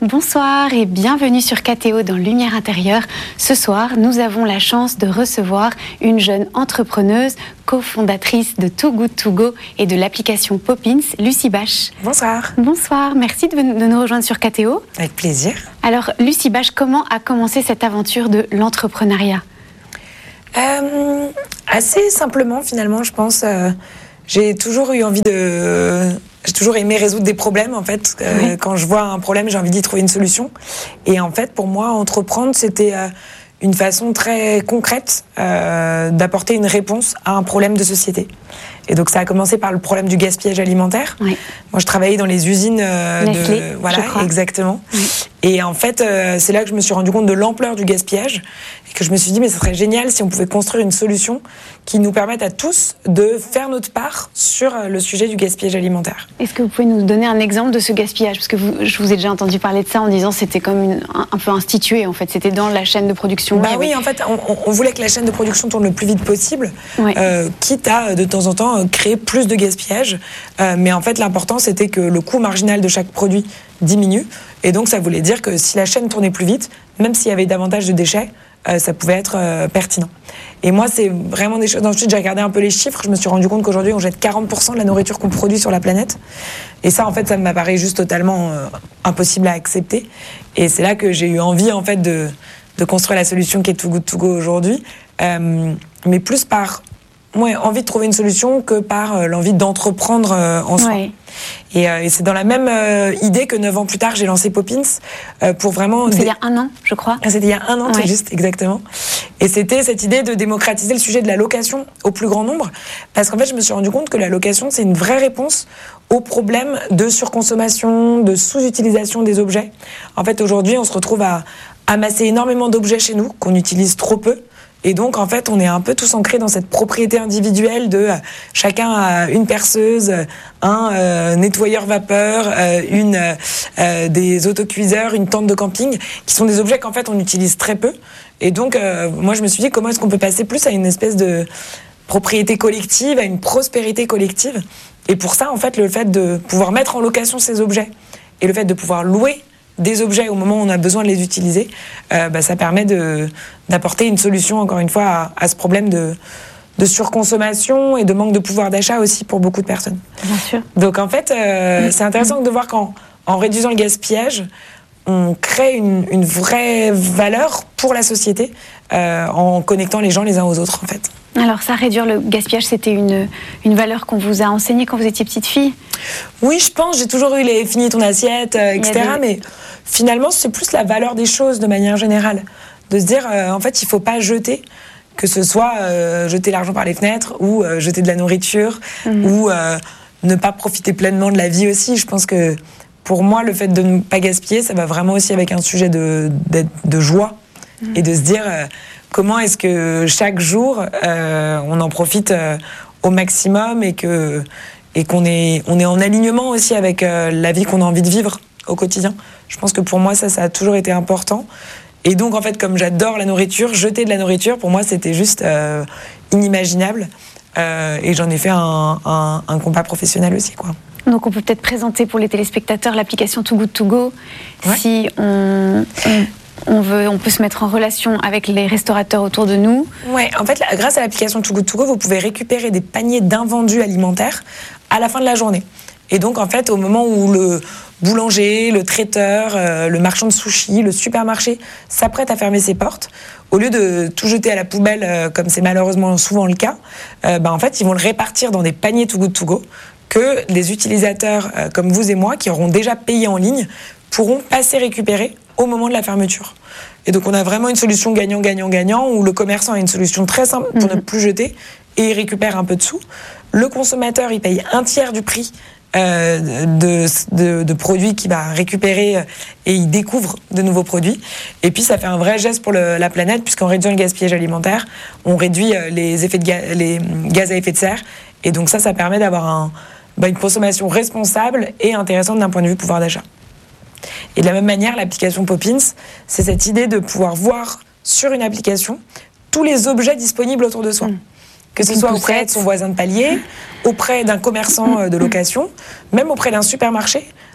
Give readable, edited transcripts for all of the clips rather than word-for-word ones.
Bonsoir et bienvenue sur KTO dans Lumière Intérieure. Ce soir, nous avons la chance de recevoir une jeune entrepreneuse, cofondatrice de Too Good To Go et de l'application Poppins, Lucie Bache. Bonsoir. Bonsoir, merci de nous rejoindre sur KTO. Avec plaisir. Alors, Lucie Bache, comment a commencé cette aventure de l'entrepreneuriat ? Assez simplement, finalement, je pense. J'ai toujours eu envie J'ai toujours aimé résoudre des problèmes, en fait. Oui. Quand je vois un problème, j'ai envie d'y trouver une solution. Et en fait, pour moi, entreprendre, c'était une façon très concrète d'apporter une réponse à un problème de société. Et donc, ça a commencé par le problème du gaspillage alimentaire. Oui. Moi, je travaillais dans les usines Nestlé, voilà, je crois. exactement. Oui. Et en fait, c'est là que je me suis rendu compte de l'ampleur du gaspillage et que je me suis dit, mais ce serait génial si on pouvait construire une solution qui nous permette à tous de faire notre part sur le sujet du gaspillage alimentaire. Est-ce que vous pouvez nous donner un exemple de ce gaspillage ? Parce que je vous ai déjà entendu parler de ça en disant que c'était comme un peu institué, en fait. C'était dans la chaîne de production. Bah oui, en fait, on voulait que la chaîne de production tourne le plus vite possible, Ouais. quitte à, de temps en temps, créer plus de gaspillage. Mais en fait, l'important, c'était que le coût marginal de chaque produit diminue. Et donc, ça voulait dire que si la chaîne tournait plus vite, même s'il y avait davantage de déchets, ça pouvait être pertinent. Et moi, c'est vraiment des choses... Ensuite, j'ai regardé un peu les chiffres. Je me suis rendu compte qu'aujourd'hui, on jette 40% de la nourriture qu'on produit sur la planète. Et ça, en fait, ça m'apparaît juste totalement impossible à accepter. Et c'est là que j'ai eu envie, en fait, de construire la solution qui est Too Good To Go aujourd'hui. Mais plus par... Ouais, envie de trouver une solution que par l'envie d'entreprendre en soi. Ouais. Et c'est dans la même idée que 9 ans plus tard, j'ai lancé Poppins pour vraiment... C'est il y a un an, je crois. C'était il y a un an, Ouais. tout juste, exactement. Et c'était cette idée de démocratiser le sujet de la location au plus grand nombre. Parce qu'en fait, je me suis rendu compte que la location, c'est une vraie réponse au problème de surconsommation, de sous-utilisation des objets. En fait, aujourd'hui, on se retrouve à amasser énormément d'objets chez nous, qu'on utilise trop peu. Et donc, en fait, on est un peu tous ancrés dans cette propriété individuelle de chacun a une perceuse, un nettoyeur vapeur, des autocuiseurs, une tente de camping, qui sont des objets qu'en fait, on utilise très peu. Et donc, moi, je me suis dit, comment est-ce qu'on peut passer plus à une espèce de propriété collective, à une prospérité collective ? Et pour ça, en fait, le fait de pouvoir mettre en location ces objets et le fait de pouvoir louer des objets au moment où on a besoin de les utiliser, ça permet d'apporter une solution, encore une fois, à ce problème de surconsommation et de manque de pouvoir d'achat aussi pour beaucoup de personnes. Bien sûr. Donc en fait, c'est intéressant de voir qu'en réduisant le gaspillage, on crée une vraie valeur pour la société en connectant les gens les uns aux autres, en fait. Alors ça, réduire le gaspillage, c'était une valeur qu'on vous a enseignée quand vous étiez petite fille ? Oui, je pense, j'ai toujours eu les finis ton assiette, etc. Mais finalement, c'est plus la valeur des choses de manière générale. De se dire, en fait, il ne faut pas jeter, que ce soit jeter l'argent par les fenêtres ou jeter de la nourriture ou ne pas profiter pleinement de la vie aussi. Je pense que pour moi, le fait de ne pas gaspiller, ça va vraiment aussi avec un sujet de joie et de se dire comment est-ce que chaque jour, on en profite au maximum et qu'on est en alignement aussi avec la vie qu'on a envie de vivre au quotidien. Je pense que pour moi, ça a toujours été important. Et donc, en fait, comme j'adore la nourriture, jeter de la nourriture, pour moi, c'était juste inimaginable. Et j'en ai fait un combat professionnel aussi, quoi. Donc on peut peut-être présenter pour les téléspectateurs l'application Too Good To Go. Ouais. Si on peut se mettre en relation avec les restaurateurs autour de nous. Ouais, en fait, grâce à l'application Too Good To Go, vous pouvez récupérer des paniers d'invendus alimentaires à la fin de la journée. Et donc, en fait, au moment où le boulanger, le traiteur, le marchand de sushis, le supermarché s'apprête à fermer ses portes, au lieu de tout jeter à la poubelle, comme c'est malheureusement souvent le cas, en fait, ils vont le répartir dans des paniers Too Good To Go que les utilisateurs comme vous et moi, qui auront déjà payé en ligne, pourront passer récupérer au moment de la fermeture. Et donc, on a vraiment une solution gagnant-gagnant-gagnant où le commerçant a une solution très simple pour ne plus jeter et il récupère un peu de sous. Le consommateur, il paye un tiers du prix de produits qu'il va récupérer et il découvre de nouveaux produits. Et puis, ça fait un vrai geste pour la planète puisqu'en réduisant le gaspillage alimentaire, on réduit les gaz à effet de serre. Et donc, ça permet d'avoir une consommation responsable et intéressante d'un point de vue pouvoir d'achat. Et de la même manière, l'application Poppins, c'est cette idée de pouvoir voir sur une application tous les objets disponibles autour de soi. Que ce soit auprès de son voisin de palier, auprès d'un commerçant de location, même auprès d'un supermarché.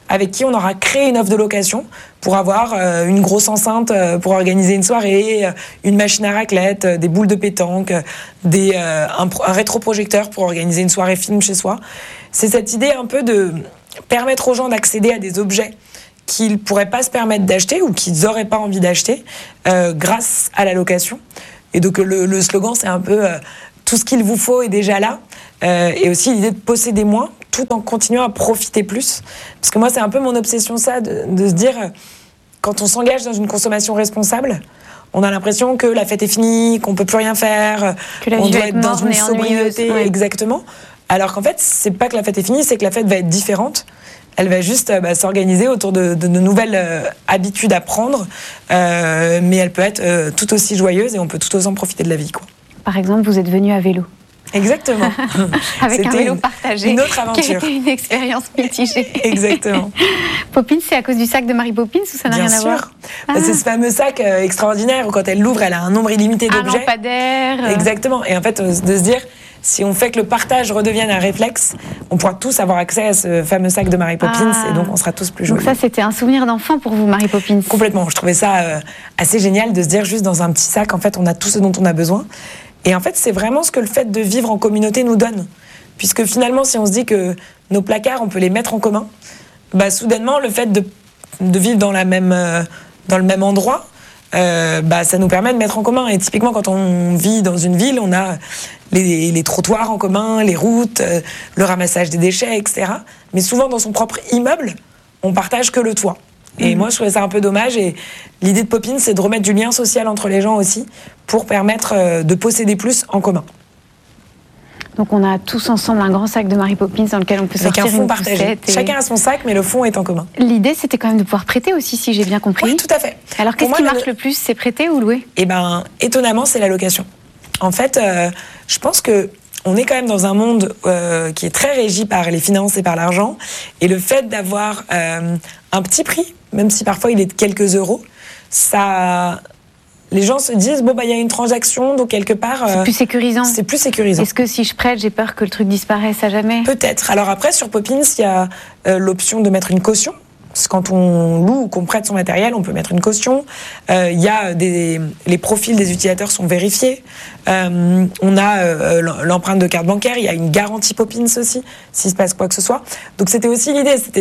avec qui on aura créé une offre de location pour avoir une grosse enceinte pour organiser une soirée, une machine à raclette, des boules de pétanque, un rétroprojecteur pour organiser une soirée film chez soi. C'est cette idée un peu de permettre aux gens d'accéder à des objets qu'ils ne pourraient pas se permettre d'acheter ou qu'ils n'auraient pas envie d'acheter grâce à la location. Et donc le slogan, c'est un peu tout ce qu'il vous faut est déjà là. Et aussi l'idée de posséder moins tout en continuant à profiter plus. Parce que moi, c'est un peu mon obsession, ça, de se dire, quand on s'engage dans une consommation responsable, on a l'impression que la fête est finie, qu'on ne peut plus rien faire, qu'on doit être dans une sobriété. Ouais. Exactement. Alors qu'en fait, c'est pas que la fête est finie, c'est que la fête va être différente. Elle va juste s'organiser autour de nouvelles habitudes à prendre, mais elle peut être tout aussi joyeuse et on peut tout autant profiter de la vie, quoi. Par exemple, vous êtes venu à vélo. Exactement. Avec un vélo partagé. Une autre aventure. Qui a été une expérience mitigée. Exactement. Poppins, c'est à cause du sac de Mary Poppins ou ça n'a rien à voir ? C'est ce fameux sac extraordinaire où quand elle l'ouvre, elle a un nombre illimité d'objets. Un lampadaire. Exactement. Et en fait, de se dire, si on fait que le partage redevienne un réflexe, on pourra tous avoir accès à ce fameux sac de Mary Poppins et donc on sera tous plus joyeux. Donc ça, c'était un souvenir d'enfant pour vous, Mary Poppins ? Complètement. Je trouvais ça assez génial de se dire juste dans un petit sac, en fait, on a tout ce dont on a besoin. Et en fait, c'est vraiment ce que le fait de vivre en communauté nous donne. Puisque finalement, si on se dit que nos placards, on peut les mettre en commun, soudainement, le fait de vivre dans le même endroit, ça nous permet de mettre en commun. Et typiquement, quand on vit dans une ville, on a les trottoirs en commun, les routes, le ramassage des déchets, etc. Mais souvent, dans son propre immeuble, on partage que le toit. Et moi, je trouvais ça un peu dommage. Et l'idée de Poppins, c'est de remettre du lien social entre les gens aussi, pour permettre de posséder plus en commun. Donc on a tous ensemble un grand sac de Mary Poppins dans lequel on peut sortir une poussette. Avec un fond partagé. Chacun a son sac, mais le fond est en commun. L'idée, c'était quand même de pouvoir prêter aussi, si j'ai bien compris. Oui, tout à fait. Alors qu'est-ce qui marche le plus ? C'est prêter ou louer ? Étonnamment, c'est la location. En fait, je pense que on est quand même dans un monde qui est très régi par les finances et par l'argent. Et le fait d'avoir un petit prix, même si parfois il est de quelques euros, ça... Les gens se disent, il y a une transaction, donc quelque part... c'est plus sécurisant. C'est plus sécurisant. Est-ce que si je prête, j'ai peur que le truc disparaisse à jamais ? Peut-être. Alors après, sur Poppins, il y a l'option de mettre une caution. Parce que quand on loue ou qu'on prête son matériel, on peut mettre une caution. Il y a les profils des utilisateurs sont vérifiés. On a l'empreinte de carte bancaire. Il y a une garantie Poppins aussi, s'il se passe quoi que ce soit. Donc c'était aussi l'idée, c'était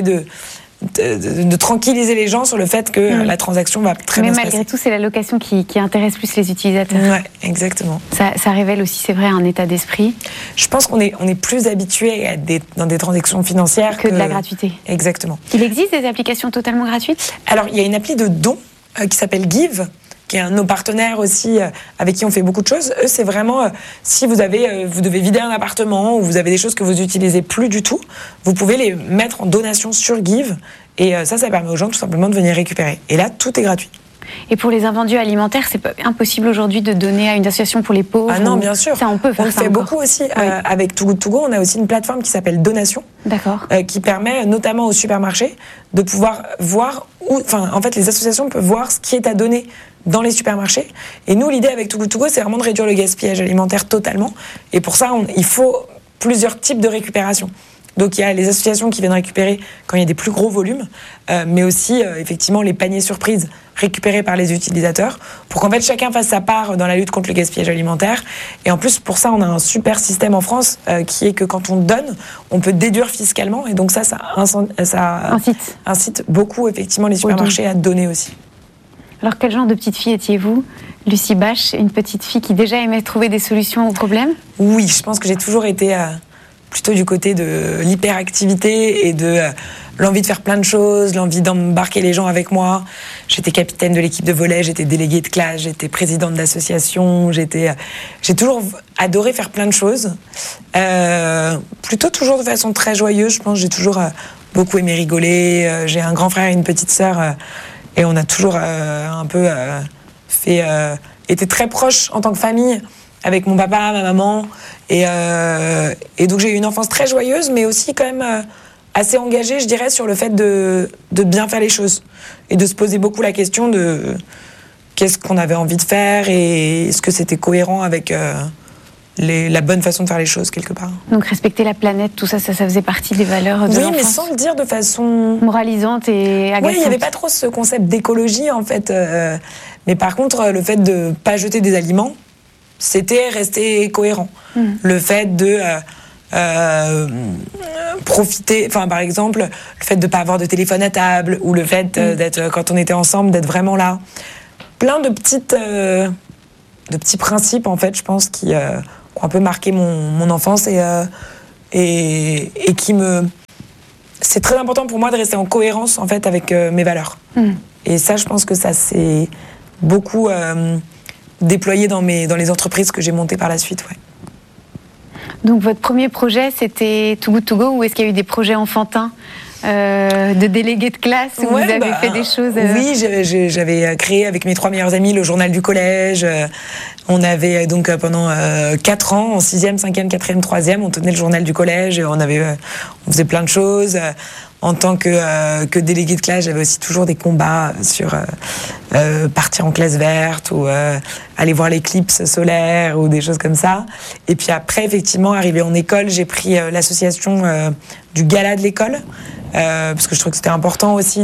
de tranquilliser les gens sur le fait que la transaction va très bien se passer. Mais malgré tout, c'est la location qui intéresse plus les utilisateurs. Ouais, exactement. Ça révèle aussi, c'est vrai, un état d'esprit. Je pense qu'on est plus habitué dans des transactions financières que de la gratuité. Exactement. Il existe des applications totalement gratuites ? Alors, il y a une appli de dons qui s'appelle Give, qui est un de nos partenaires aussi, avec qui on fait beaucoup de choses. Eux, c'est vraiment, si vous devez vider un appartement ou vous avez des choses que vous n'utilisez plus du tout, vous pouvez les mettre en donation sur Give. Et ça permet aux gens tout simplement de venir récupérer. Et là, tout est gratuit. Et pour les invendus alimentaires, c'est pas impossible aujourd'hui de donner à une association pour les pauvres ? Ah non, bien sûr. Ça, on peut faire ça. On le fait beaucoup aussi. Avec Too Good To Go, on a aussi une plateforme qui s'appelle Donation. D'accord. Qui permet notamment aux supermarchés de pouvoir voir en fait, les associations peuvent voir ce qui est à donner dans les supermarchés. Et nous, l'idée avec Too Good To Go, c'est vraiment de réduire le gaspillage alimentaire totalement. Et pour ça, il faut plusieurs types de récupération. Donc il y a les associations qui viennent récupérer quand il y a des plus gros volumes, mais aussi effectivement les paniers surprises récupérés par les utilisateurs, pour qu'en fait chacun fasse sa part dans la lutte contre le gaspillage alimentaire. Et en plus, pour ça, on a un super système en France qui est que quand on donne, on peut déduire fiscalement. Et donc ça incite beaucoup effectivement les supermarchés à donner aussi. Alors quel genre de petite fille étiez-vous ? Lucie Bache, une petite fille qui déjà aimait trouver des solutions aux problèmes ? Oui, je pense que j'ai toujours été plutôt du côté de l'hyperactivité et de l'envie de faire plein de choses, l'envie d'embarquer les gens avec moi. J'étais capitaine de l'équipe de volley, j'étais déléguée de classe, j'étais présidente d'association, j'ai toujours adoré faire plein de choses. Plutôt toujours de façon très joyeuse, je pense. J'ai toujours beaucoup aimé rigoler. J'ai un grand frère et une petite sœur et on a toujours un peu été très proches en tant que famille avec mon papa, ma maman. Et donc j'ai eu une enfance très joyeuse, mais aussi quand même assez engagée, je dirais, sur le fait de bien faire les choses. Et de se poser beaucoup la question de qu'est-ce qu'on avait envie de faire et est-ce que c'était cohérent avec la bonne façon de faire les choses quelque part. Donc respecter la planète, tout ça, ça faisait partie des valeurs de l'enfance. Oui, mais sans le dire de façon moralisante et agaçante. Oui, il n'y avait pas trop ce concept d'écologie en fait. Mais par contre, le fait de pas jeter des aliments, c'était rester cohérent. Le fait de profiter, enfin par exemple, le fait de pas avoir de téléphone à table ou le fait d'être, quand on était ensemble, d'être vraiment là. Plein de petits principes en fait, je pense qui ont un peu marqué mon enfance et qui me... C'est très important pour moi de rester en cohérence en fait avec mes valeurs. Et ça, je pense que ça s'est beaucoup déployé dans les entreprises que j'ai montées par la suite. Ouais. Donc votre premier projet, c'était Too Good To Go, ou est-ce qu'il y a eu des projets enfantins de délégués de classe où vous avez fait des choses Oui, j'avais créé avec mes 3 meilleurs amis le journal du collège. On avait donc pendant 4 ans, en 6e, 5e, 4e, 3e, on tenait le journal du collège et on faisait plein de choses. En tant que délégué de classe, j'avais aussi toujours des combats sur partir en classe verte ou aller voir l'éclipse solaire ou des choses comme ça. Et puis après, effectivement, arrivé en école, j'ai pris l'association du gala de l'école. Parce que je trouve que c'était important aussi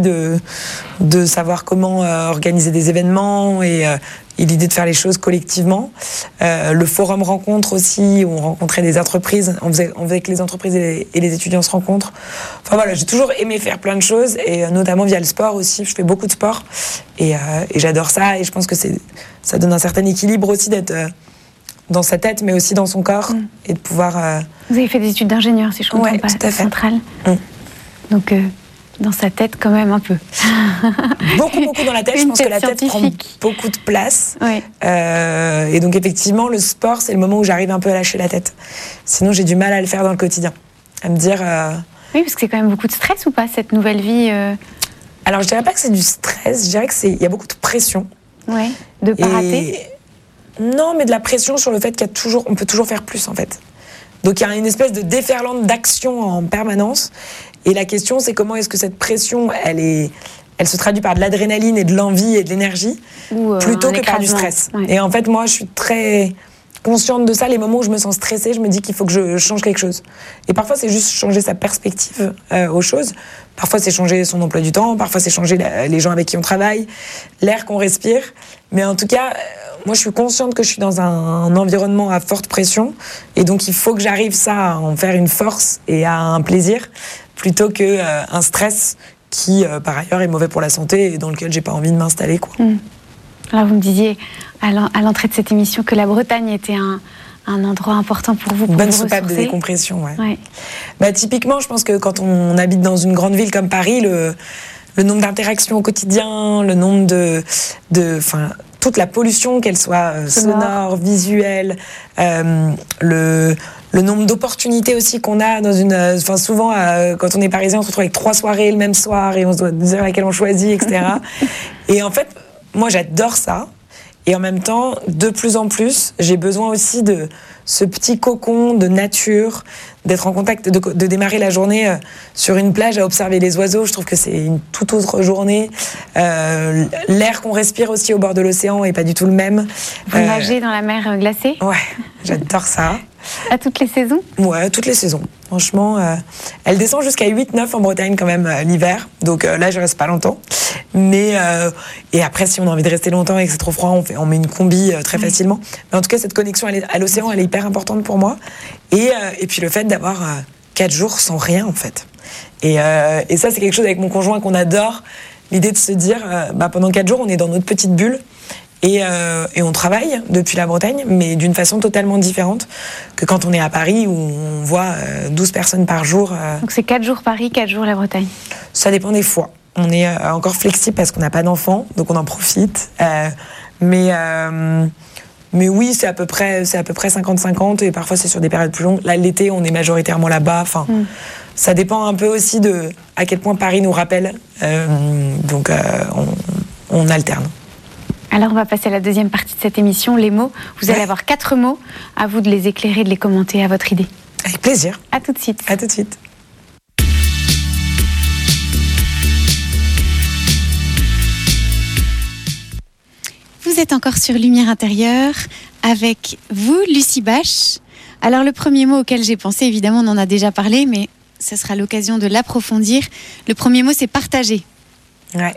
de savoir comment organiser des événements et l'idée de faire les choses collectivement. Le forum rencontre aussi, où on rencontrait des entreprises, on faisait que les entreprises et les étudiants se rencontrent. Enfin voilà, j'ai toujours aimé faire plein de choses, et notamment via le sport aussi. Je fais beaucoup de sport et j'adore ça, et je pense que ça donne un certain équilibre aussi d'être dans sa tête, mais aussi dans son corps, et de pouvoir... Vous avez fait des études d'ingénieur, si je comprends pas, tout à fait. Centrale. Donc, dans sa tête, quand même, un peu. Beaucoup dans la tête. Je pense que la tête prend beaucoup de place. Oui. Et donc, effectivement, le sport, c'est le moment où j'arrive un peu à lâcher la tête. Sinon, j'ai du mal à le faire dans le quotidien. À me dire... Oui, parce que c'est quand même beaucoup de stress, ou pas, cette nouvelle vie Alors, je dirais pas que c'est du stress. Je dirais qu'il y a beaucoup de pression. Oui, de pas rater. Non, mais de la pression sur le fait qu'on peut toujours faire plus, en fait. Donc, il y a une espèce de déferlante d'action en permanence. Et la question, c'est comment est-ce que cette pression, elle se traduit par de l'adrénaline et de l'envie et de l'énergie, plutôt que par du stress. Ouais. Et en fait, moi, je suis très consciente de ça. Les moments où je me sens stressée, je me dis qu'il faut que je change quelque chose. Et parfois, c'est juste changer sa perspective aux choses. Parfois, c'est changer son emploi du temps. Parfois, c'est changer les gens avec qui on travaille, l'air qu'on respire. Mais en tout cas... Moi, je suis consciente que je suis dans un environnement à forte pression, et donc il faut que j'arrive à en faire une force et à un plaisir, plutôt qu'un stress qui, par ailleurs, est mauvais pour la santé et dans lequel j'ai pas envie de m'installer, quoi. Alors, vous me disiez à l'entrée de cette émission que la Bretagne était un endroit important pour vous. Bonne soupape de décompression, ouais. Bah, typiquement, je pense que quand on habite dans une grande ville comme Paris, le nombre d'interactions au quotidien, le nombre toute la pollution, qu'elle soit sonore, visuelle, le nombre d'opportunités aussi qu'on a dans souvent, quand on est parisien, on se retrouve avec 3 soirées le même soir et on se doit dire laquelle on choisit, etc. Et en fait, moi, j'adore ça. Et en même temps, de plus en plus, j'ai besoin aussi de ce petit cocon de nature, d'être en contact, de démarrer la journée sur une plage à observer les oiseaux. Je trouve que c'est une toute autre journée. L'air qu'on respire aussi au bord de l'océan est pas du tout le même. Vous nagez dans la mer glacée ? Ouais, j'adore ça. À toutes les saisons ? Ouais, toutes les saisons. Franchement, elle descend jusqu'à 8-9 en Bretagne quand même l'hiver. Donc là, je reste pas longtemps. Mais et après, si on a envie de rester longtemps et que c'est trop froid, on met une combi très facilement. Mais en tout cas, cette connexion à l'océan, elle est hyper importante pour moi. Et puis le fait d'avoir 4 jours sans rien, en fait. Et ça, c'est quelque chose avec mon conjoint qu'on adore. L'idée de se dire, pendant 4 jours, on est dans notre petite bulle. Et on travaille depuis la Bretagne, mais d'une façon totalement différente que quand on est à Paris, où on voit 12 personnes par jour. Donc c'est 4 jours Paris, 4 jours la Bretagne. Ça dépend des fois. On est encore flexible parce qu'on n'a pas d'enfants, donc on en profite. Mais oui, c'est à peu près 50-50, et parfois c'est sur des périodes plus longues. Là, l'été, on est majoritairement là-bas. Enfin, ça dépend un peu aussi de à quel point Paris nous rappelle. Donc on alterne. Alors, on va passer à la deuxième partie de cette émission, les mots. Vous allez avoir 4 mots, à vous de les éclairer, de les commenter à votre idée. Avec plaisir. À tout de suite. À tout de suite. Vous êtes encore sur Lumière intérieure avec vous, Lucie Bache. Alors le premier mot auquel j'ai pensé, évidemment on en a déjà parlé, mais ce sera l'occasion de l'approfondir. Le premier mot, c'est partager. Ouais.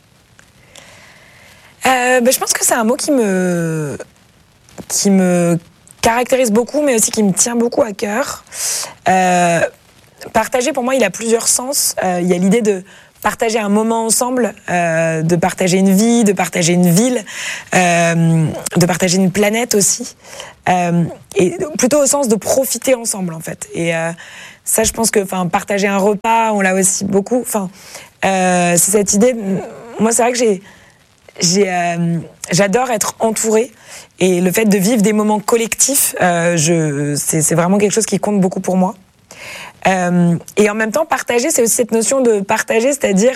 Je pense que c'est un mot qui me caractérise beaucoup, mais aussi qui me tient beaucoup à cœur. Partager, pour moi, il a plusieurs sens. Il y a l'idée de partager un moment ensemble, de partager une vie, de partager une ville, de partager une planète aussi. Et plutôt au sens de profiter ensemble, en fait. Et ça, je pense que partager un repas, on l'a aussi beaucoup. C'est cette idée... Moi, c'est vrai que j'adore être entourée. Et le fait de vivre des moments collectifs, c'est vraiment quelque chose qui compte beaucoup pour moi. Et en même temps, partager, c'est aussi cette notion de partager, c'est-à-dire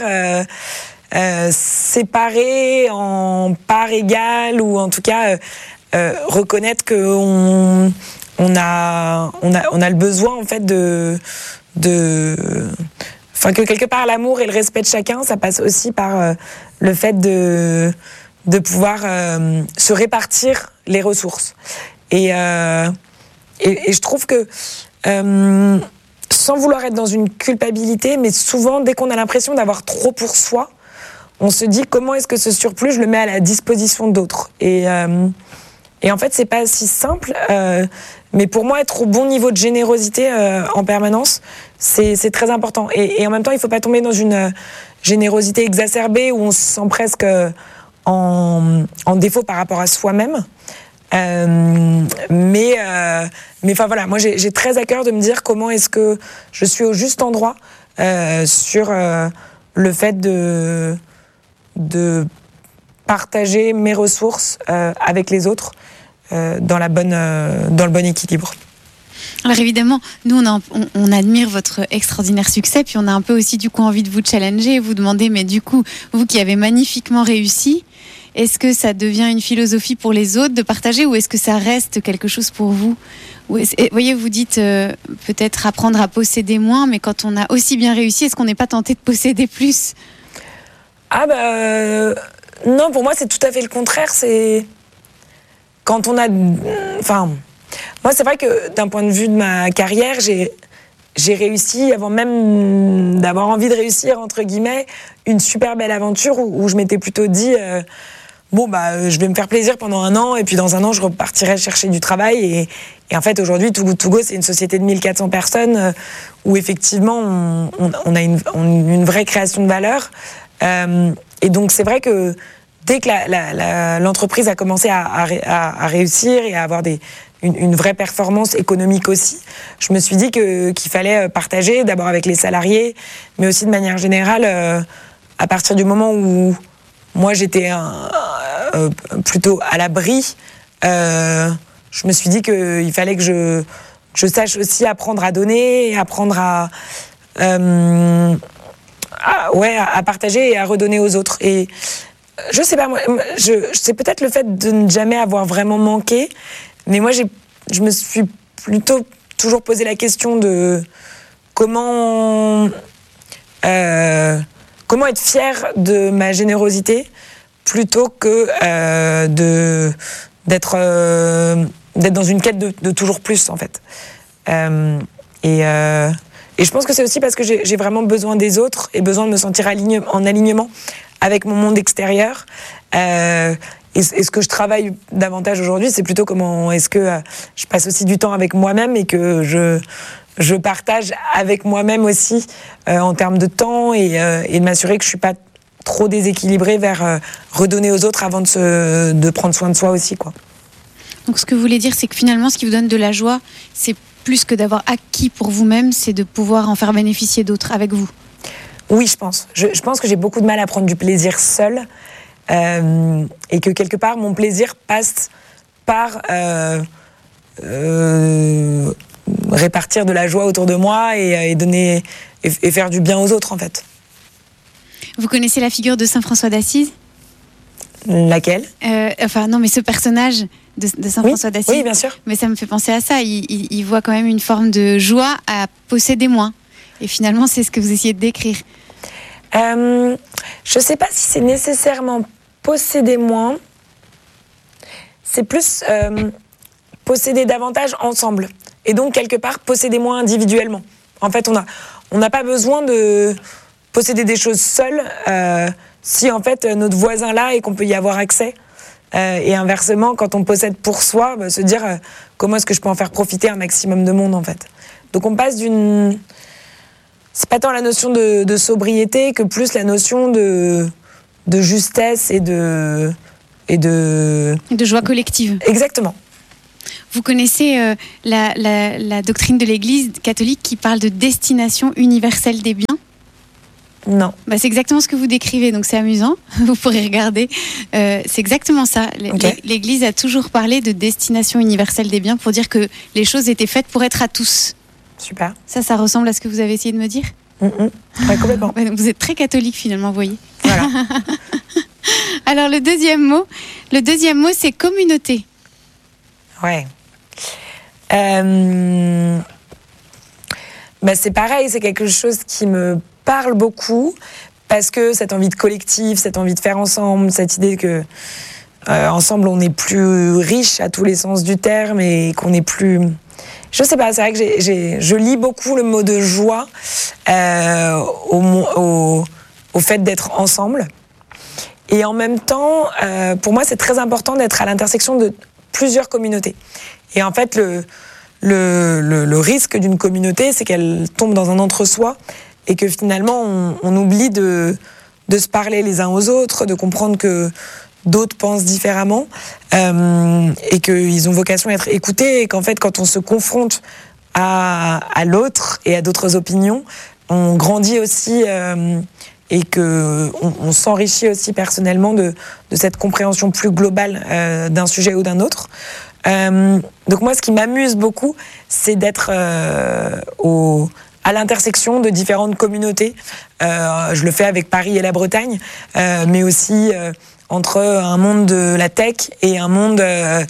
séparer en parts égales, ou en tout cas reconnaître que on a le besoin en fait que quelque part l'amour et le respect de chacun, ça passe aussi par le fait de pouvoir se répartir les ressources. Et je trouve que sans vouloir être dans une culpabilité, mais souvent, dès qu'on a l'impression d'avoir trop pour soi, on se dit comment est-ce que ce surplus, je le mets à la disposition d'autres. Et en fait, c'est pas si simple, mais pour moi, être au bon niveau de générosité en permanence, c'est très important. Et en même temps, il faut pas tomber dans une générosité exacerbée où on se sent presque en défaut par rapport à soi-même. Mais voilà, moi j'ai très à cœur de me dire comment est-ce que je suis au juste endroit sur le fait de partager mes ressources avec les autres dans le bon équilibre. Alors évidemment, nous on admire votre extraordinaire succès, puis on a un peu aussi du coup envie de vous challenger et vous demander, mais du coup, vous qui avez magnifiquement réussi, est-ce que ça devient une philosophie pour les autres de partager, ou est-ce que ça reste quelque chose pour vous? Voyez, vous dites peut-être apprendre à posséder moins, mais quand on a aussi bien réussi, est-ce qu'on n'est pas tenté de posséder plus? Non, pour moi c'est tout à fait le contraire. C'est quand on a... moi c'est vrai que d'un point de vue de ma carrière, j'ai réussi, avant même d'avoir envie de réussir, entre guillemets, une super belle aventure où je m'étais plutôt dit... je vais me faire plaisir pendant 1 an, et puis dans 1 an, je repartirai chercher du travail. Et en fait, aujourd'hui, Too Good To Go, c'est une société de 1400 personnes où effectivement, on a une vraie création de valeur. Et donc, c'est vrai que dès que l'entreprise a commencé à réussir et à avoir une vraie performance économique aussi, je me suis dit qu'il fallait partager, d'abord avec les salariés, mais aussi de manière générale, à partir du moment où moi, j'étais plutôt à l'abri. Je me suis dit qu'il fallait que je sache aussi apprendre à donner, et apprendre à partager et à redonner aux autres. Et je sais pas, moi, c'est peut-être le fait de ne jamais avoir vraiment manqué, mais moi, je me suis plutôt toujours posé la question de comment être fier de ma générosité plutôt que d'être dans une quête de toujours plus, en fait. Et je pense que c'est aussi parce que j'ai vraiment besoin des autres et besoin de me sentir en alignement avec mon monde extérieur. Et ce que je travaille davantage aujourd'hui, c'est plutôt comment est-ce que je passe aussi du temps avec moi-même et que je partage avec moi-même aussi en termes de temps et de m'assurer que je suis pas trop déséquilibrée vers redonner aux autres avant de prendre soin de soi aussi, quoi. Donc ce que vous voulez dire, c'est que finalement, ce qui vous donne de la joie, c'est plus que d'avoir acquis pour vous-même, c'est de pouvoir en faire bénéficier d'autres avec vous. Oui, je pense. Je pense que j'ai beaucoup de mal à prendre du plaisir seule et que quelque part, mon plaisir passe par répartir de la joie autour de moi et donner et faire du bien aux autres, en fait. Vous connaissez la figure de Saint François d'Assise ? Laquelle ? Non, mais ce personnage de Saint François d'Assise. Oui, bien sûr. Mais ça me fait penser à ça. Il voit quand même une forme de joie à posséder moins. Et finalement, c'est ce que vous essayez de décrire. Je ne sais pas si c'est nécessairement posséder moins. c'est plus posséder davantage ensemble. Et donc, quelque part, posséder moins individuellement. En fait, on n'a pas besoin de posséder des choses seules si, en fait, notre voisin là et qu'on peut y avoir accès. Et inversement, quand on possède pour soi, se dire comment est-ce que je peux en faire profiter un maximum de monde, en fait. Donc, on passe d'une... C'est pas tant la notion de sobriété que plus la notion de justesse et de joie collective. Exactement. Vous connaissez la doctrine de l'Église catholique qui parle de destination universelle des biens ? Non. C'est exactement ce que vous décrivez, donc c'est amusant. Vous pourrez regarder. C'est exactement ça. Okay. L'Église a toujours parlé de destination universelle des biens pour dire que les choses étaient faites pour être à tous. Super. Ça ressemble à ce que vous avez essayé de me dire ? Ouais, complètement. Vous êtes très catholique finalement, vous voyez. Voilà. Alors le deuxième mot, c'est communauté. Ouais. C'est pareil, c'est quelque chose qui me parle beaucoup parce que cette envie de collectif, cette envie de faire ensemble, cette idée que ensemble on est plus riche à tous les sens du terme et qu'on est plus... Je sais pas, c'est vrai que je lis beaucoup le mot de joie au fait d'être ensemble. Et en même temps, pour moi, c'est très important d'être à l'intersection de plusieurs communautés. Et en fait, le risque d'une communauté, c'est qu'elle tombe dans un entre-soi et que finalement, on oublie de se parler les uns aux autres, de comprendre que d'autres pensent différemment et qu'ils ont vocation à être écoutés et qu'en fait, quand on se confronte à l'autre et à d'autres opinions, on grandit aussi et qu'on s'enrichit aussi personnellement de cette compréhension plus globale d'un sujet ou d'un autre. Donc moi, ce qui m'amuse beaucoup, c'est d'être à l'intersection de différentes communautés. Je le fais avec Paris et la Bretagne, mais aussi... entre un monde de la tech et un monde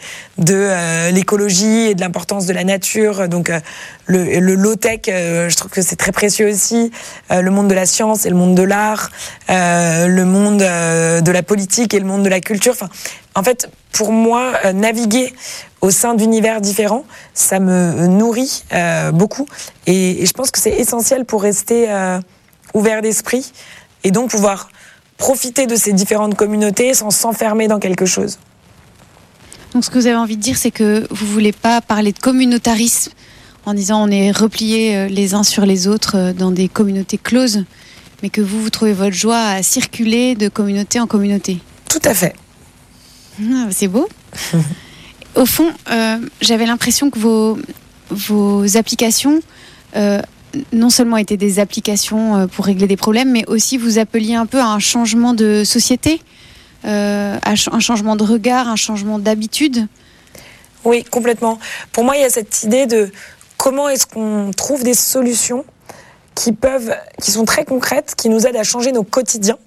de l'écologie et de l'importance de la nature. Donc le low-tech, je trouve que c'est très précieux aussi. Le monde de la science et le monde de l'art, le monde de la politique et le monde de la culture. Enfin, en fait, pour moi, naviguer au sein d'univers différents, ça me nourrit beaucoup. Et je pense que c'est essentiel pour rester ouvert d'esprit et donc pouvoir profiter de ces différentes communautés sans s'enfermer dans quelque chose. Donc ce que vous avez envie de dire, c'est que vous ne voulez pas parler de communautarisme en disant on est repliés les uns sur les autres dans des communautés closes, mais que vous trouvez votre joie à circuler de communauté en communauté. Tout à fait. C'est beau. Au fond, j'avais l'impression que vos applications... non seulement étaient des applications pour régler des problèmes, mais aussi vous appeliez un peu à un changement de société, un changement de regard, un changement d'habitude. Oui, complètement. Pour moi, il y a cette idée de comment est-ce qu'on trouve des solutions qui sont très concrètes, qui nous aident à changer nos quotidiens,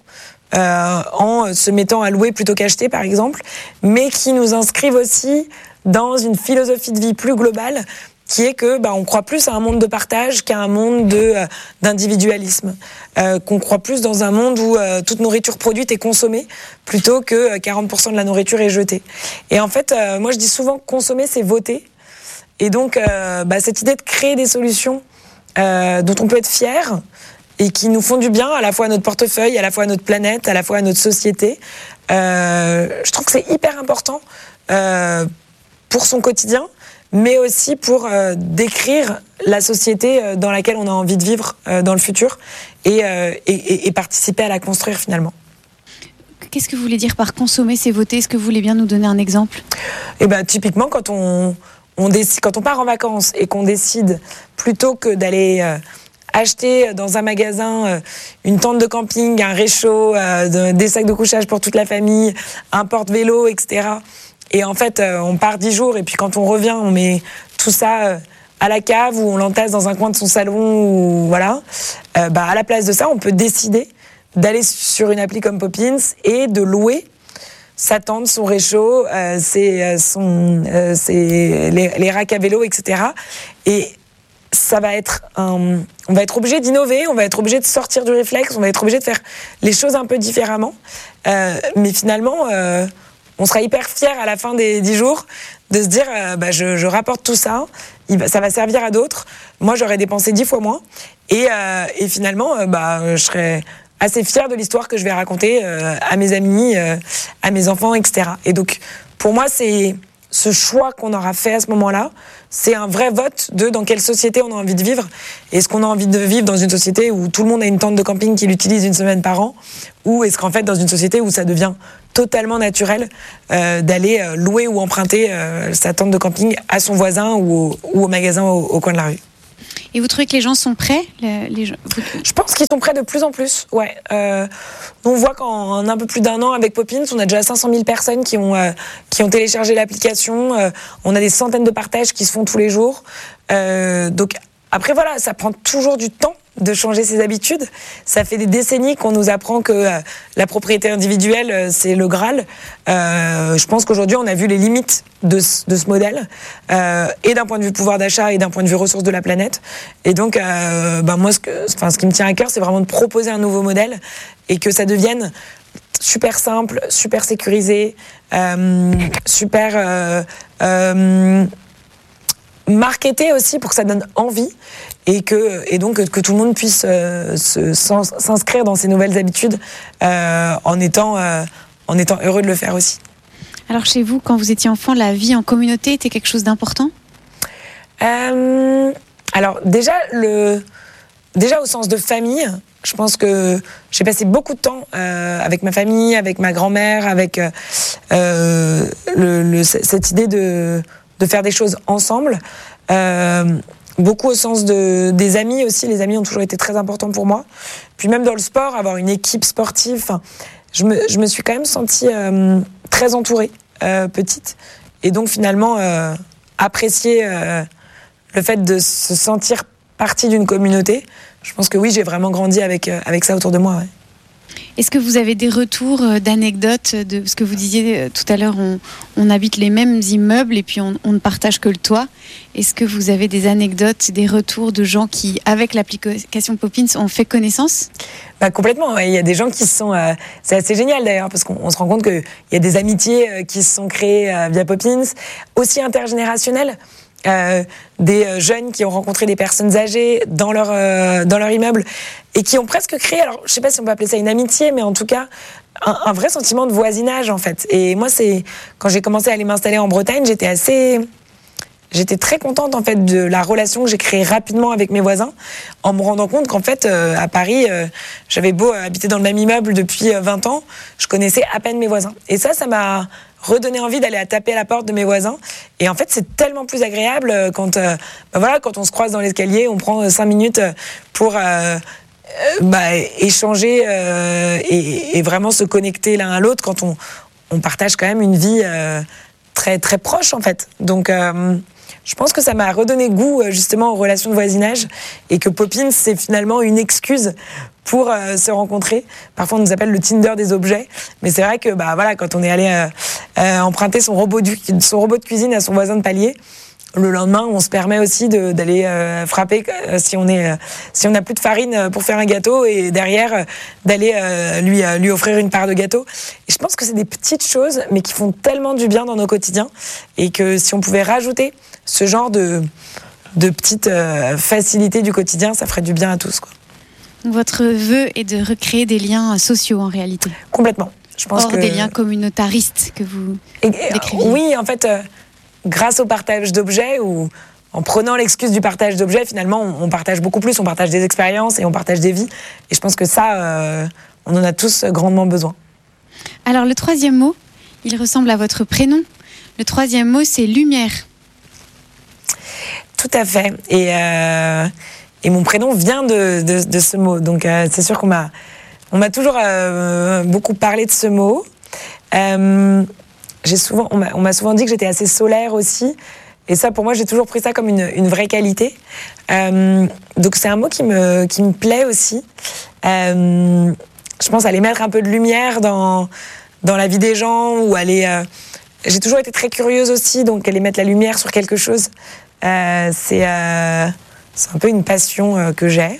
en se mettant à louer plutôt qu'acheter, par exemple, mais qui nous inscrivent aussi dans une philosophie de vie plus globale, qui est que on croit plus à un monde de partage qu'à un monde d'individualisme, qu'on croit plus dans un monde où toute nourriture produite est consommée plutôt que 40% de la nourriture est jetée. Et en fait, moi je dis souvent que consommer c'est voter. Et donc cette idée de créer des solutions dont on peut être fier et qui nous font du bien à la fois à notre portefeuille, à la fois à notre planète, à la fois à notre société, je trouve que c'est hyper important pour son quotidien, mais aussi pour décrire la société dans laquelle on a envie de vivre dans le futur et participer à la construire finalement. Qu'est-ce que vous voulez dire par consommer, c'est voter ? Est-ce que vous voulez bien nous donner un exemple ? Typiquement, quand on part en vacances et qu'on décide, plutôt que d'aller acheter dans un magasin une tente de camping, un réchaud, des sacs de couchage pour toute la famille, un porte-vélo, etc., et en fait, on part 10 jours et puis quand on revient, on met tout ça à la cave ou on l'entasse dans un coin de son salon ou voilà. À la place de ça, on peut décider d'aller sur une appli comme Poppins et de louer sa tente, son réchaud, les racks à vélo, etc. Et ça va être on va être obligé d'innover, on va être obligé de sortir du réflexe, on va être obligé de faire les choses un peu différemment. Mais finalement, on sera hyper fiers à la fin des 10 jours de se dire je rapporte tout ça, ça va servir à d'autres. Moi, j'aurais dépensé 10 fois moins. Et finalement, je serais assez fière de l'histoire que je vais raconter à mes amis, à mes enfants, etc. Et donc, pour moi, c'est ce choix qu'on aura fait à ce moment-là, c'est un vrai vote de dans quelle société on a envie de vivre. Est-ce qu'on a envie de vivre dans une société où tout le monde a une tente de camping qu'il utilise une semaine par an, ou est-ce qu'en fait dans une société où ça devient totalement naturel d'aller louer ou emprunter sa tente de camping à son voisin ou au magasin au coin de la rue. Et vous trouvez que les gens sont prêts Je pense qu'ils sont prêts de plus en plus, ouais. On voit qu'en un peu plus d'un an avec Poppins, on a déjà 500 000 personnes qui ont téléchargé l'application. On a des centaines de partages qui se font tous les jours. Donc après, voilà, ça prend toujours du temps de changer ses habitudes. Ça fait des décennies qu'on nous apprend que la propriété individuelle, c'est le Graal. Je pense qu'aujourd'hui, on a vu les limites de ce modèle, et d'un point de vue pouvoir d'achat et d'un point de vue ressources de la planète. Et donc, moi, ce qui me tient à cœur, c'est vraiment de proposer un nouveau modèle et que ça devienne super simple, super sécurisé, super marketé aussi pour que ça donne envie et donc que tout le monde puisse s'inscrire dans ces nouvelles habitudes en étant heureux de le faire aussi. Alors chez vous, quand vous étiez enfant, la vie en communauté était quelque chose d'important ? Alors déjà au sens de famille, je pense que j'ai passé beaucoup de temps avec ma famille, avec ma grand-mère, avec cette idée de faire des choses ensemble. Beaucoup au sens des amis aussi. Les amis ont toujours été très importants pour moi. Puis même dans le sport, avoir une équipe sportive, je me suis quand même sentie très entourée, petite. Et donc finalement, apprécier le fait de se sentir partie d'une communauté. Je pense que oui, j'ai vraiment grandi avec ça autour de moi. Ouais. Est-ce que vous avez des retours d'anecdotes de ce que vous disiez tout à l'heure, on habite les mêmes immeubles et puis on ne partage que le toit. Est-ce que vous avez des anecdotes, des retours de gens qui, avec l'application Poppins, ont fait connaissance ? Complètement. Ouais. Il y a des gens qui se sont... c'est assez génial d'ailleurs, parce qu'on se rend compte qu'il y a des amitiés qui se sont créées via Poppins, aussi intergénérationnelles. Des jeunes qui ont rencontré des personnes âgées dans leur immeuble et qui ont presque créé, alors je sais pas si on peut appeler ça une amitié, mais en tout cas un vrai sentiment de voisinage en fait. Et moi, c'est quand j'ai commencé à aller m'installer en Bretagne, j'étais très contente en fait de la relation que j'ai créée rapidement avec mes voisins, en me rendant compte qu'en fait à Paris, j'avais beau habiter dans le même immeuble depuis 20 ans, je connaissais à peine mes voisins. Et ça m'a redonné envie d'aller à taper à la porte de mes voisins. Et en fait, c'est tellement plus agréable quand on se croise dans l'escalier, on prend 5 minutes pour échanger et vraiment se connecter l'un à l'autre quand on partage quand même une vie très très proche en fait. Donc je pense que ça m'a redonné goût justement aux relations de voisinage et que Poppins, c'est finalement une excuse pour se rencontrer. Parfois, on nous appelle le Tinder des objets, mais c'est vrai que quand on est allé emprunter son robot de cuisine à son voisin de palier, le lendemain, on se permet aussi d'aller frapper si on n'a plus de farine pour faire un gâteau et derrière d'aller lui offrir une part de gâteau. Et je pense que c'est des petites choses, mais qui font tellement du bien dans nos quotidiens et que si on pouvait rajouter ce genre de petites facilités du quotidien, ça ferait du bien à tous, quoi. Votre vœu est de recréer des liens sociaux en réalité. Complètement. Je pense des liens communautaristes que vous décriviez. Oui, en fait, grâce au partage d'objets ou en prenant l'excuse du partage d'objets, finalement, on partage beaucoup plus. On partage des expériences et on partage des vies. Et je pense que ça, on en a tous grandement besoin. Alors, le troisième mot, il ressemble à votre prénom. Le troisième mot, c'est lumière. Tout à fait. Et mon prénom vient de ce mot. Donc, c'est sûr qu'on m'a toujours beaucoup parlé de ce mot. On m'a souvent dit que j'étais assez solaire aussi. Et ça, pour moi, j'ai toujours pris ça comme une vraie qualité. Donc, c'est un mot qui me plaît aussi. Je pense aller mettre un peu de lumière dans la vie des gens ou aller... j'ai toujours été très curieuse aussi, donc aller mettre la lumière sur quelque chose, c'est un peu une passion que j'ai.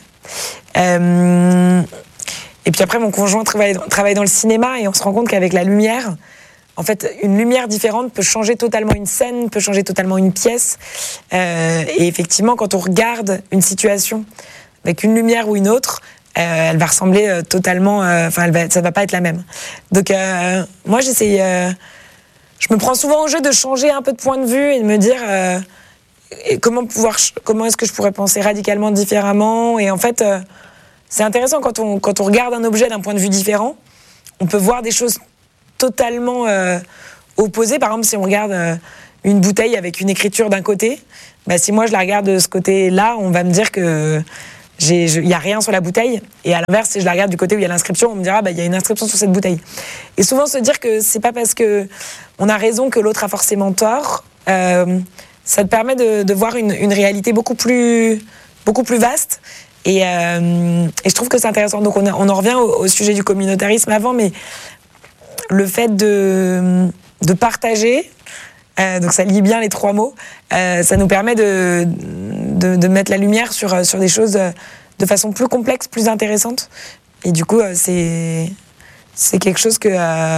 Et puis après, mon conjoint travaille dans le cinéma et on se rend compte qu'avec la lumière, en fait, une lumière différente peut changer totalement une scène, peut changer totalement une pièce. Et effectivement, quand on regarde une situation avec une lumière ou une autre, elle va ressembler totalement... ça va pas être la même. Donc, moi, j'essaye... je me prends souvent au jeu de changer un peu de point de vue et de me dire... comment est-ce que je pourrais penser radicalement différemment. Et en fait, c'est intéressant quand on regarde un objet d'un point de vue différent, on peut voir des choses totalement opposées. Par exemple, si on regarde une bouteille avec une écriture d'un côté, si moi je la regarde de ce côté-là, on va me dire que il n'y a rien sur la bouteille. Et à l'inverse, si je la regarde du côté où il y a l'inscription, on me dira il y a une inscription sur cette bouteille. Et souvent se dire que c'est pas parce que on a raison que l'autre a forcément tort. Ça te permet de voir une réalité beaucoup plus vaste. Et je trouve que c'est intéressant. Donc on en revient au sujet du communautarisme avant, mais le fait de partager, donc ça lie bien les trois mots, ça nous permet de mettre la lumière sur des choses de façon plus complexe, plus intéressante. Et du coup, c'est quelque chose qui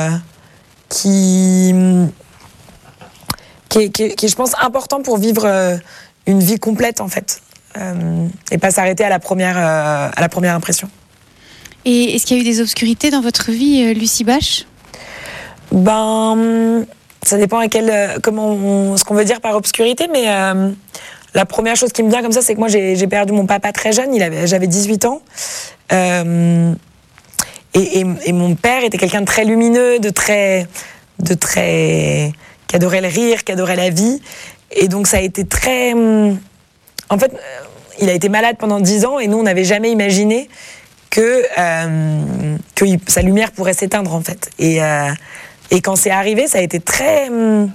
est, je pense, important pour vivre une vie complète, en fait. Et pas s'arrêter à la première impression. Et est-ce qu'il y a eu des obscurités dans votre vie, Lucie Bache ? Ça dépend ce qu'on veut dire par obscurité, mais la première chose qui me vient comme ça, c'est que moi, j'ai perdu mon papa très jeune, j'avais 18 ans. Et mon père était quelqu'un de très lumineux, qui adorait le rire, qui adorait la vie. Et donc, ça a été très... En fait, il a été malade pendant 10 ans et nous, on n'avait jamais imaginé que sa lumière pourrait s'éteindre, en fait. Et quand c'est arrivé, ça a été très...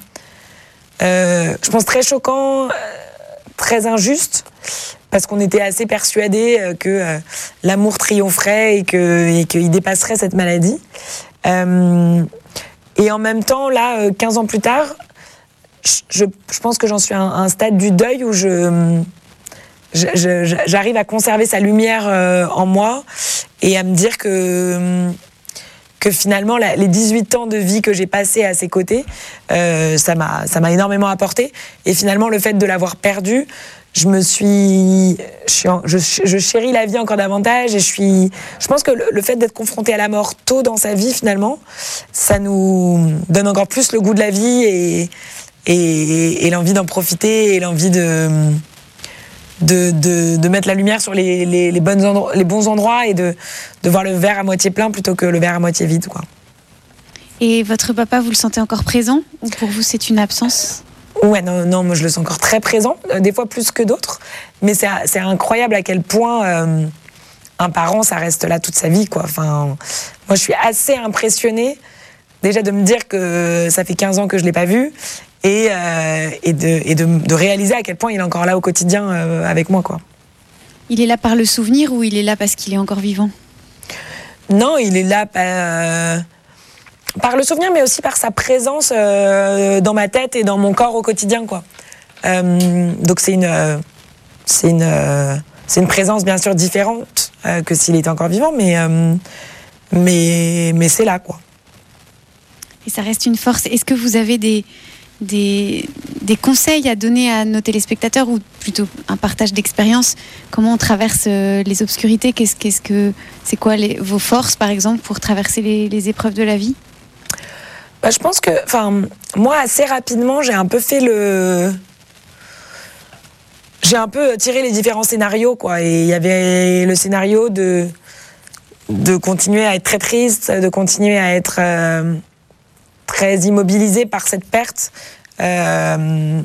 je pense très choquant, très injuste, parce qu'on était assez persuadés que l'amour triompherait et qu'il dépasserait cette maladie. Et en même temps, là, 15 ans plus tard, je pense que j'en suis à un stade du deuil où j'arrive à conserver sa lumière en moi et à me dire que finalement, les 18 ans de vie que j'ai passés à ses côtés, ça m'a énormément apporté. Et finalement, le fait de l'avoir perdu, je chéris la vie encore davantage. Et je pense que le fait d'être confronté à la mort tôt dans sa vie, finalement, ça nous donne encore plus le goût de la vie et l'envie d'en profiter et l'envie de mettre la lumière sur les bons endroits et de voir le verre à moitié plein plutôt que le verre à moitié vide, quoi. Et votre papa, vous le sentez encore présent ou pour vous c'est une absence ? Ouais, non, moi je le sens encore très présent, des fois plus que d'autres, mais c'est incroyable à quel point un parent ça reste là toute sa vie, quoi. Enfin, moi je suis assez impressionnée déjà de me dire que ça fait 15 ans que je l'ai pas vu. Et de réaliser à quel point il est encore là au quotidien avec moi, quoi. Il est là par le souvenir ou il est là parce qu'il est encore vivant ? Non, il est là par le souvenir, mais aussi par sa présence dans ma tête et dans mon corps au quotidien, quoi. Donc c'est une présence bien sûr différente que s'il était encore vivant, mais c'est là, quoi. Et ça reste une force. Est-ce que vous avez des conseils à donner à nos téléspectateurs ou plutôt un partage d'expérience? Comment on traverse les obscurités? C'est quoi vos forces, par exemple, pour traverser les épreuves de la vie? Je pense que, moi, assez rapidement, j'ai un peu tiré les différents scénarios, quoi. Et il y avait le scénario de continuer à être très triste, de continuer à être très immobilisé par cette perte, et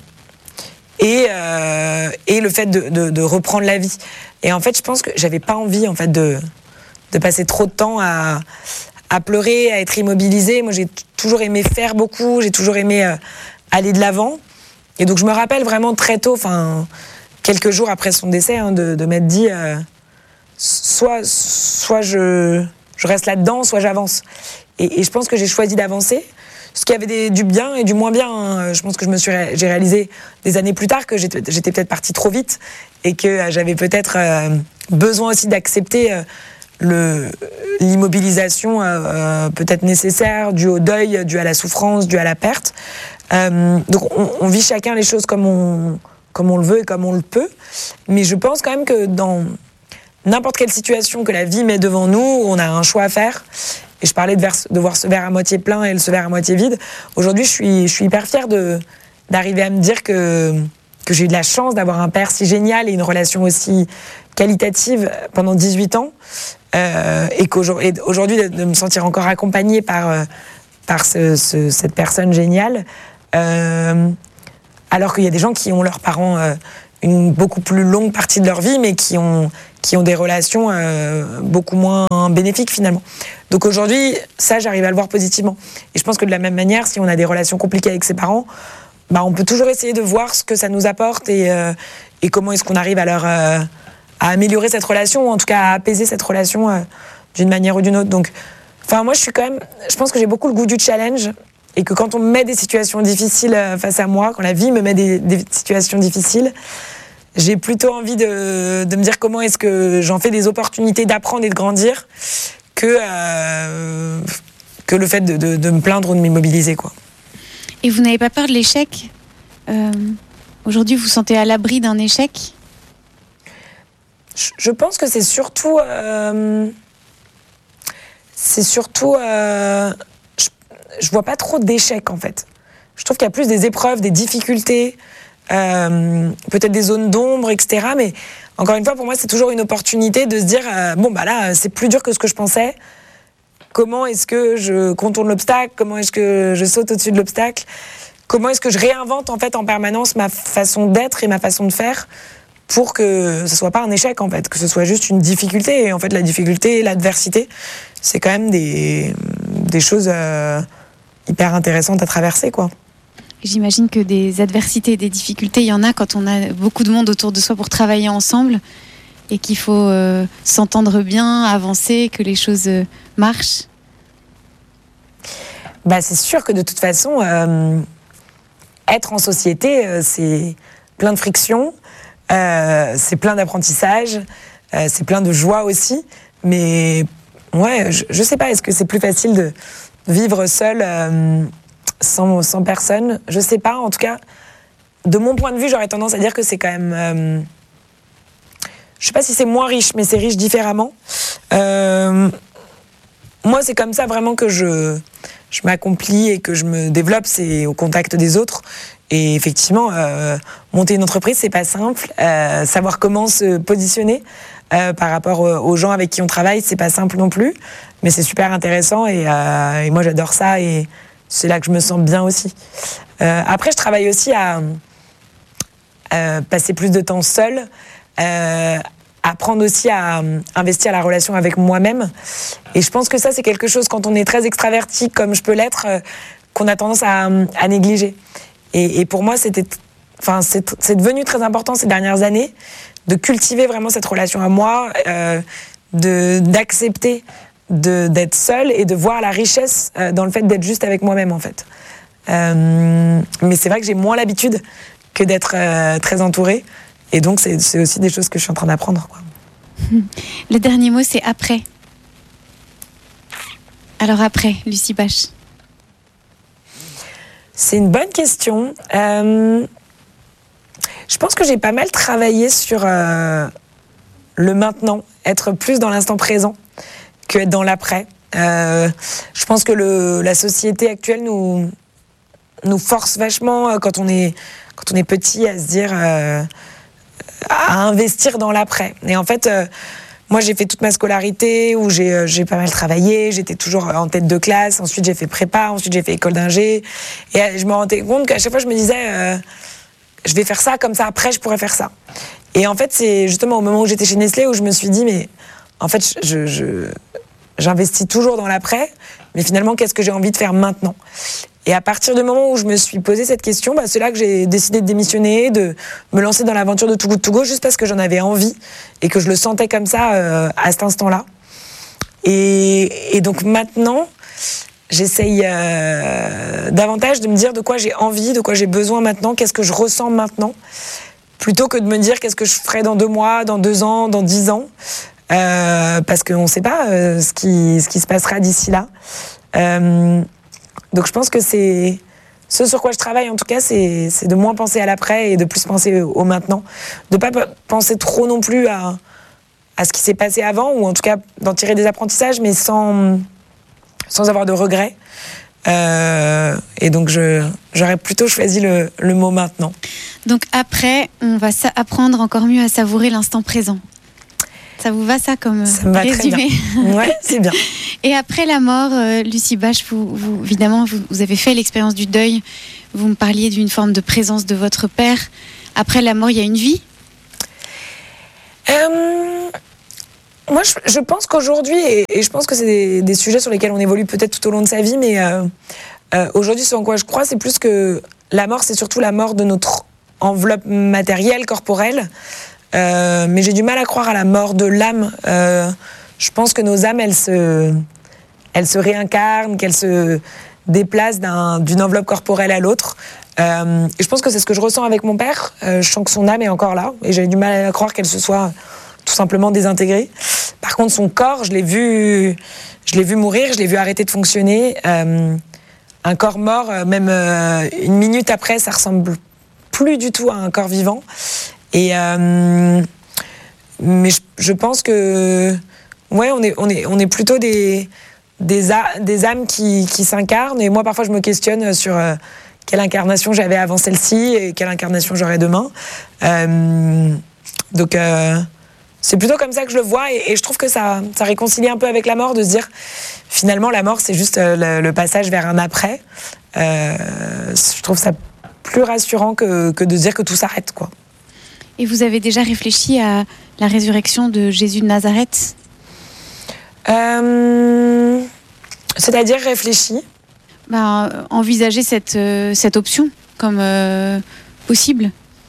le fait de reprendre la vie. Et en fait, je pense que j'avais pas envie, en fait, de passer trop de temps à pleurer, à être immobilisée. Moi, j'ai toujours aimé faire beaucoup, j'ai toujours aimé aller de l'avant. Et donc, je me rappelle vraiment très tôt, quelques jours après son décès, de m'être dit soit je reste là-dedans, soit j'avance. Et je pense que j'ai choisi d'avancer. Ce qui avait du bien et du moins bien, hein. Je pense que j'ai réalisé des années plus tard que j'étais peut-être partie trop vite et que j'avais peut-être besoin aussi d'accepter l'immobilisation peut-être nécessaire, due au deuil, due à la souffrance, due à la perte. Donc on vit chacun les choses comme on le veut et comme on le peut. Mais je pense quand même que dans n'importe quelle situation que la vie met devant nous, on a un choix à faire. Et je parlais de voir ce verre à moitié plein et ce verre à moitié vide. Aujourd'hui, je suis hyper fière d'arriver à me dire que j'ai eu de la chance d'avoir un père si génial et une relation aussi qualitative pendant 18 ans. Et aujourd'hui, de me sentir encore accompagnée par cette personne géniale. Alors qu'il y a des gens qui ont leurs parents une beaucoup plus longue partie de leur vie, mais qui ont des relations beaucoup moins bénéfiques finalement. Donc aujourd'hui, ça, j'arrive à le voir positivement. Et je pense que de la même manière, si on a des relations compliquées avec ses parents, on peut toujours essayer de voir ce que ça nous apporte et comment est-ce qu'on arrive à améliorer cette relation, ou en tout cas à apaiser cette relation d'une manière ou d'une autre. Donc, moi, je pense que j'ai beaucoup le goût du challenge, et que quand on me met des situations difficiles face à moi, quand la vie me met des situations difficiles, j'ai plutôt envie de me dire comment est-ce que j'en fais des opportunités d'apprendre et de grandir que le fait de me plaindre ou de m'immobiliser, quoi. Et vous n'avez pas peur de l'échec ? Aujourd'hui, vous vous sentez à l'abri d'un échec ? Je pense que c'est surtout... je vois pas trop d'échecs, en fait. Je trouve qu'il y a plus des épreuves, des difficultés, peut-être des zones d'ombre, etc. Mais encore une fois, pour moi, c'est toujours une opportunité de se dire là, c'est plus dur que ce que je pensais. Comment est-ce que je contourne l'obstacle ? Comment est-ce que je saute au-dessus de l'obstacle ? Comment est-ce que je réinvente en fait en permanence ma façon d'être et ma façon de faire pour que ce soit pas un échec, en fait, que ce soit juste une difficulté. Et en fait, la difficulté, l'adversité, c'est quand même des choses hyper intéressantes à traverser, quoi. J'imagine que des adversités et des difficultés, il y en a quand on a beaucoup de monde autour de soi pour travailler ensemble et qu'il faut s'entendre bien, avancer, que les choses marchent. C'est sûr que de toute façon, être en société, c'est plein de frictions, c'est plein d'apprentissage, c'est plein de joie aussi. Mais ouais, je sais pas, est-ce que c'est plus facile de vivre seul sans personne ? Je sais pas, en tout cas, de mon point de vue, j'aurais tendance à dire que c'est quand même... je sais pas si c'est moins riche, mais c'est riche différemment. Moi, c'est comme ça vraiment que je m'accomplis et que je me développe, c'est au contact des autres. Et effectivement, monter une entreprise, c'est pas simple. Savoir comment se positionner par rapport aux gens avec qui on travaille, c'est pas simple non plus. Mais c'est super intéressant et moi, j'adore ça et c'est là que je me sens bien aussi. Après, je travaille aussi à passer plus de temps seule, apprendre aussi à investir la relation avec moi-même. Et je pense que ça, c'est quelque chose, quand on est très extraverti, comme je peux l'être, qu'on a tendance à négliger. Et pour moi, c'est devenu très important ces dernières années de cultiver vraiment cette relation à moi, d'accepter d'être seule et de voir la richesse dans le fait d'être juste avec moi-même, en fait. Mais c'est vrai que j'ai moins l'habitude que d'être très entourée. Et donc, c'est aussi des choses que je suis en train d'apprendre, quoi. Le dernier mot, c'est après. Alors après, Lucie Bache. C'est une bonne question. Je pense que j'ai pas mal travaillé sur le maintenant, être plus dans l'instant présent que être dans l'après. Je pense que la société actuelle nous force vachement, quand on est petit, à se dire... à investir dans l'après. Et en fait, moi, j'ai fait toute ma scolarité où j'ai pas mal travaillé, j'étais toujours en tête de classe, ensuite j'ai fait prépa, ensuite j'ai fait école d'ingé, et je me rendais compte qu'à chaque fois, je me disais, je vais faire ça, comme ça, après, je pourrais faire ça. Et en fait, c'est justement au moment où j'étais chez Nestlé où je me suis dit, mais en fait, j'investis toujours dans l'après, mais finalement, qu'est-ce que j'ai envie de faire maintenant ? Et à partir du moment où je me suis posé cette question, c'est là que j'ai décidé de démissionner, de me lancer dans l'aventure de Too Good To Go, juste parce que j'en avais envie et que je le sentais comme ça à cet instant-là. Et donc maintenant, j'essaye davantage de me dire de quoi j'ai envie, de quoi j'ai besoin maintenant, qu'est-ce que je ressens maintenant, plutôt que de me dire qu'est-ce que je ferai dans 2 mois, dans 2 ans, dans 10 ans. parce qu'on ne sait pas ce qui se passera d'ici là. Donc je pense que c'est ce sur quoi je travaille, en tout cas, c'est de moins penser à l'après et de plus penser au maintenant. De ne pas penser trop non plus à ce qui s'est passé avant, ou en tout cas d'en tirer des apprentissages, mais sans avoir de regrets. Et donc j'aurais plutôt choisi le mot maintenant. Donc après, on va apprendre encore mieux à savourer l'instant présent. Ça vous va ça comme ça me va résumé? Très bien. Ouais, c'est bien. Et après la mort, Lucie Bache, évidemment, vous avez fait l'expérience du deuil. Vous me parliez d'une forme de présence de votre père. Après la mort, il y a une vie? Moi, je pense qu'aujourd'hui, et je pense que c'est des sujets sur lesquels on évolue peut-être tout au long de sa vie, mais aujourd'hui, ce en quoi je crois, c'est plus que la mort, c'est surtout la mort de notre enveloppe matérielle, corporelle. Mais j'ai du mal à croire à la mort de l'âme. Je pense que nos âmes, elles se réincarnent, qu'elles se déplacent d'une enveloppe corporelle à l'autre. Et je pense que c'est ce que je ressens avec mon père. Je sens que son âme est encore là, et j'ai du mal à croire qu'elle se soit tout simplement désintégrée. Par contre, son corps, je l'ai vu mourir, je l'ai vu arrêter de fonctionner. Un corps mort, même une minute après, ça ressemble plus du tout à un corps vivant. Et mais je pense que ouais, on est plutôt des âmes qui s'incarnent. Et moi, parfois, je me questionne sur quelle incarnation j'avais avant celle-ci et quelle incarnation j'aurai demain. Donc c'est plutôt comme ça que je le vois, et je trouve que ça réconcilie un peu avec la mort, de se dire finalement la mort c'est juste le passage vers un après. Je trouve ça plus rassurant que de se dire que tout s'arrête, quoi. Et vous avez déjà réfléchi à la résurrection de Jésus de Nazareth? C'est-à-dire réfléchi? Envisager cette option comme possible.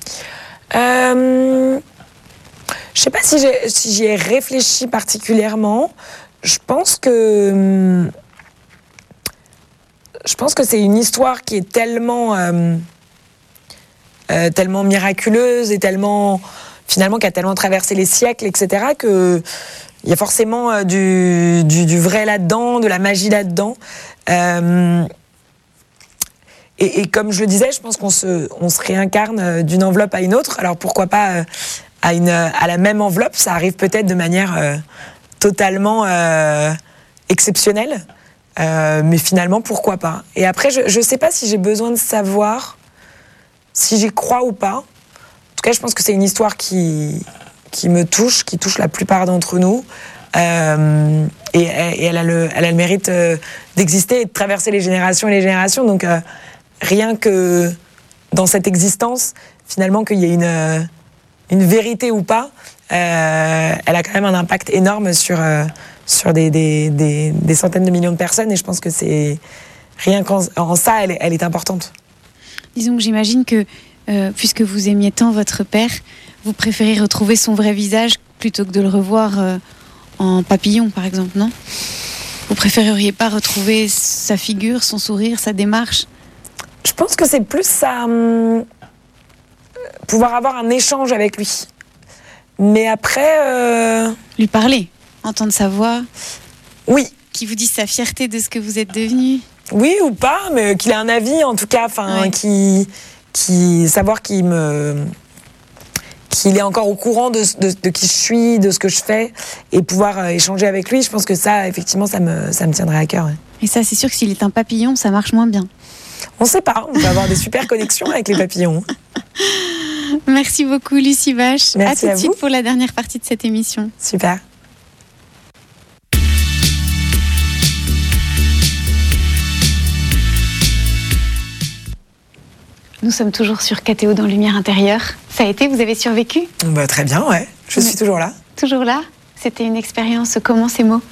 Je sais pas si j'y ai réfléchi particulièrement. Je pense que c'est une histoire qui est tellement miraculeuse et tellement, finalement, qui a tellement traversé les siècles, etc., que il y a forcément du vrai là-dedans, de la magie là-dedans. Et comme je le disais, je pense qu'on se réincarne d'une enveloppe à une autre. Alors pourquoi pas à la même enveloppe? Ça arrive peut-être de manière totalement exceptionnelle. Mais finalement, pourquoi pas? Et après, je sais pas si j'ai besoin de savoir si j'y crois ou pas. En tout cas, je pense que c'est une histoire qui me touche, qui touche la plupart d'entre nous. Et elle a le mérite d'exister et de traverser les générations et les générations. Donc, rien que dans cette existence, finalement, qu'il y ait une vérité ou pas, elle a quand même un impact énorme sur des centaines de millions de personnes. Et je pense que c'est rien qu'en ça, elle est importante. Disons que j'imagine que, puisque vous aimiez tant votre père, vous préférez retrouver son vrai visage plutôt que de le revoir en papillon, par exemple, non? Vous préféreriez pas retrouver sa figure, son sourire, sa démarche? Je pense que c'est plus ça, pouvoir avoir un échange avec lui. Mais après... Lui parler, entendre sa voix. Oui. Qui vous dise sa fierté de ce que vous êtes devenu. Oui ou pas, mais qu'il ait un avis, en tout cas, ouais. Savoir qu'il est encore au courant de qui je suis, de ce que je fais, et pouvoir échanger avec lui. Je pense que ça, effectivement, ça me tiendrait à cœur. Ouais. Et ça, c'est sûr que s'il est un papillon, ça marche moins bien. On sait pas, on peut avoir des super connexions avec les papillons. Merci beaucoup, Lucie Bache. Merci à tout de vous. suite pour la dernière partie de cette émission. Super. Nous sommes toujours sur KTO dans Lumière Intérieure. Ça a été, vous avez survécu? Très bien, ouais. Je suis toujours là. Toujours là? C'était une expérience, comment ces mots?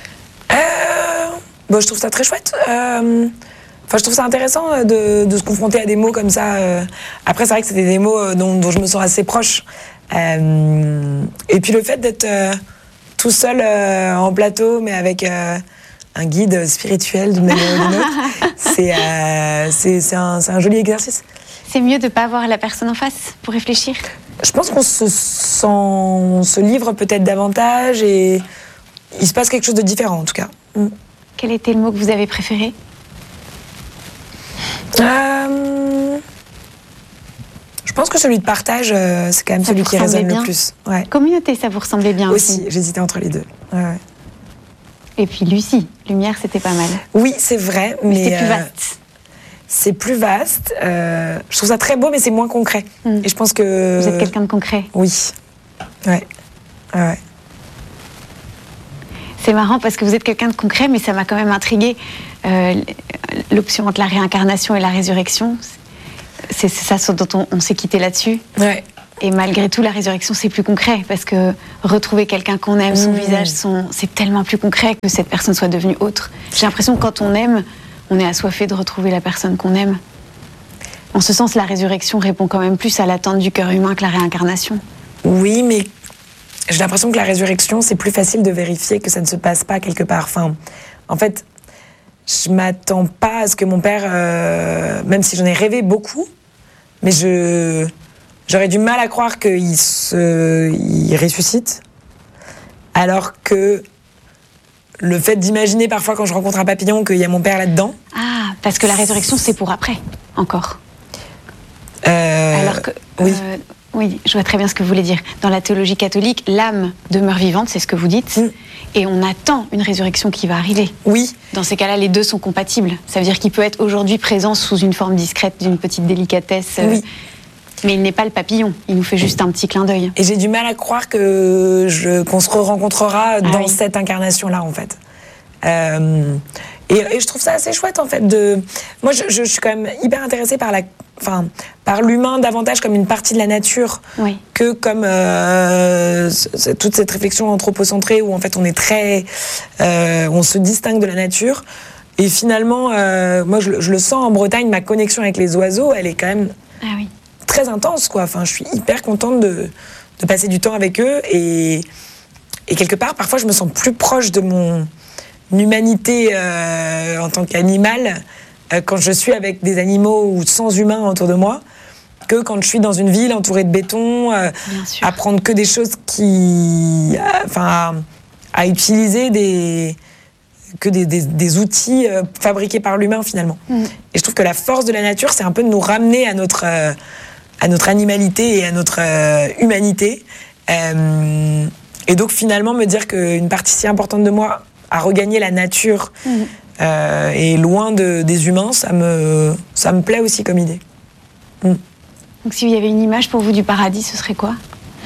Je trouve ça très chouette. Je trouve ça intéressant de se confronter à des mots comme ça. Après, c'est vrai que c'était des mots dont je me sens assez proche. Et puis le fait d'être tout seul en plateau, mais avec un guide spirituel d'une manière ou d'une autre, c'est un joli exercice. C'est mieux de ne pas avoir la personne en face pour réfléchir? Je pense qu'on se livre peut-être davantage et il se passe quelque chose de différent en tout cas. Quel était le mot que vous avez préféré ? Je pense que celui de partage, c'est quand même celui qui résonne le plus. Ouais. Communauté, ça vous ressemblait bien aussi. J'hésitais entre les deux. Ouais. Et puis Lucie, lumière, c'était pas mal. Oui, c'est vrai, mais c'était plus vaste. C'est plus vaste. Je trouve ça très beau, mais c'est moins concret. Et je pense que vous êtes quelqu'un de concret. Oui. Ouais. C'est marrant parce que vous êtes quelqu'un de concret, mais ça m'a quand même intriguée. L'option entre la réincarnation et la résurrection, c'est ça dont on s'est quitté là-dessus. Ouais. Et malgré tout, la résurrection, c'est plus concret parce que retrouver quelqu'un qu'on aime, son visage, c'est tellement plus concret que cette personne soit devenue autre. J'ai l'impression que quand on aime, on est assoiffé de retrouver la personne qu'on aime. En ce sens, la résurrection répond quand même plus à l'attente du cœur humain que la réincarnation. Oui, mais j'ai l'impression que la résurrection, c'est plus facile de vérifier que ça ne se passe pas quelque part. Enfin, en fait, je m'attends pas à ce que mon père, même si j'en ai rêvé beaucoup, mais j'aurais du mal à croire qu'il ressuscite. Alors que le fait d'imaginer parfois quand je rencontre un papillon qu'il y a mon père là-dedans. Ah, parce que la résurrection, c'est pour après, encore. Alors que... Oui. Oui, je vois très bien ce que vous voulez dire. Dans la théologie catholique, l'âme demeure vivante, c'est ce que vous dites, et on attend une résurrection qui va arriver. Oui. Dans ces cas-là, les deux sont compatibles. Ça veut dire qu'il peut être aujourd'hui présent sous une forme discrète, d'une petite délicatesse. Oui. Mais il n'est pas le papillon, il nous fait juste un petit clin d'œil. Et j'ai du mal à croire qu'on se rencontrera dans cette incarnation-là, en fait. Et je trouve ça assez chouette, en fait. Moi, je suis quand même hyper intéressée par l'humain davantage comme une partie de la nature que comme toute cette réflexion anthropocentrée où, en fait, on se distingue de la nature. Et finalement, moi, je le sens en Bretagne, ma connexion avec les oiseaux, elle est quand même... très intense, quoi. Enfin, je suis hyper contente de passer du temps avec eux et quelque part, parfois, je me sens plus proche de mon humanité en tant qu'animal quand je suis avec des animaux ou sans humains autour de moi que quand je suis dans une ville entourée de béton, à prendre que des choses à utiliser des outils fabriqués par l'humain, finalement. Et je trouve que la force de la nature, c'est un peu de nous ramener à notre animalité et à notre humanité. Et donc, finalement, me dire qu'une partie si importante de moi a regagné la nature et loin des humains, ça me plaît aussi comme idée. Donc, s'il y avait une image pour vous du paradis, ce serait quoi ?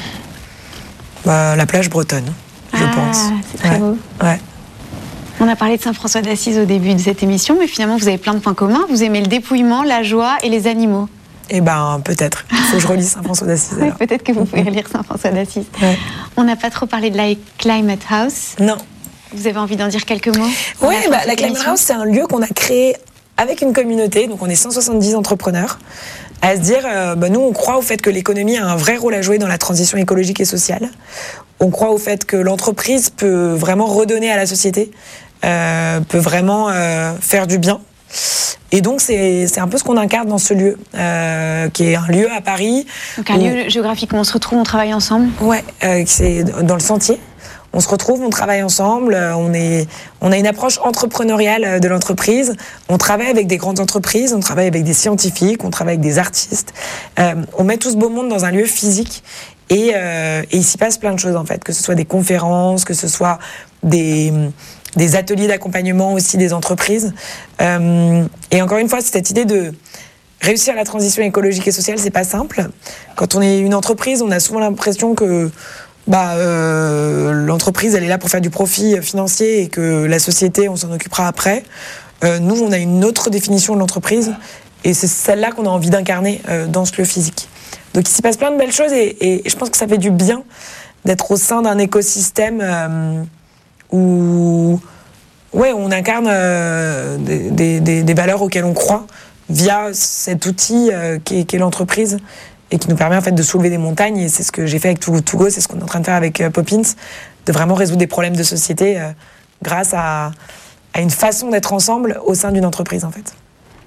La plage bretonne, je pense. C'est très beau. Ouais. On a parlé de Saint-François d'Assise au début de cette émission, mais finalement, vous avez plein de points communs. Vous aimez le dépouillement, la joie et les animaux. Eh bien, peut-être. Il faut que je relise Saint-François d'Assise. Peut-être que vous pouvez relire Saint-François d'Assise. Ouais. On n'a pas trop parlé de la Climate House. Non. Vous avez envie d'en dire quelques mots ? Oui, la Climate House, c'est un lieu qu'on a créé avec une communauté, donc on est 170 entrepreneurs, à se dire, nous, on croit au fait que l'économie a un vrai rôle à jouer dans la transition écologique et sociale. On croit au fait que l'entreprise peut vraiment redonner à la société, peut vraiment faire du bien. Et donc, c'est un peu ce qu'on incarne dans ce lieu, qui est un lieu à Paris. Donc, un lieu géographiquement, on se retrouve, on travaille ensemble ? Ouais, c'est dans le Sentier. On se retrouve, on travaille ensemble, on a une approche entrepreneuriale de l'entreprise. On travaille avec des grandes entreprises, on travaille avec des scientifiques, on travaille avec des artistes. On met tout ce beau monde dans un lieu physique et il s'y passe plein de choses, en fait, que ce soit des conférences, que ce soit des ateliers d'accompagnement aussi des entreprises. Et encore une fois, c'est cette idée de réussir la transition écologique et sociale, c'est pas simple. Quand on est une entreprise, on a souvent l'impression que l'entreprise, elle est là pour faire du profit financier et que la société, on s'en occupera après. Nous, on a une autre définition de l'entreprise et c'est celle-là qu'on a envie d'incarner dans ce lieu physique. Donc, il s'y passe plein de belles choses et je pense que ça fait du bien d'être au sein d'un écosystème où on incarne des valeurs auxquelles on croit via cet outil qu'est l'entreprise et qui nous permet en fait de soulever des montagnes. Et c'est ce que j'ai fait avec Too Good To Go, c'est ce qu'on est en train de faire avec Poppins, de vraiment résoudre des problèmes de société grâce à une façon d'être ensemble au sein d'une entreprise, en fait.